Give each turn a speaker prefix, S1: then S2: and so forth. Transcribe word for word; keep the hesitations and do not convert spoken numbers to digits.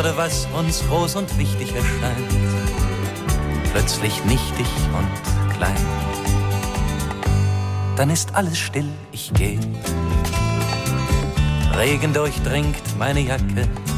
S1: habe, was uns groß und wichtig erscheint, plötzlich nichtig und klein. Dann ist alles still, ich geh. Regen durchdringt meine Jacke,